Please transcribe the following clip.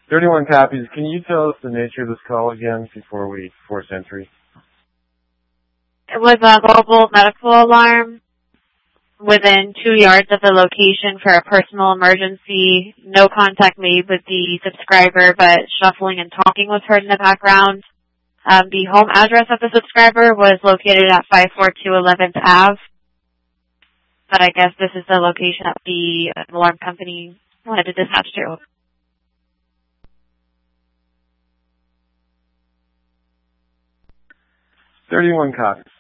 31 copies. Can you tell us the nature of this call again before we force entry? It was a mobile medical alarm within 2 yards of the location for a personal emergency. No contact made with the subscriber, but shuffling and talking was heard in the background. The home address of the subscriber was located at 542 11th Ave. But I guess this is the location that the alarm company wanted to dispatch to. "31 copies.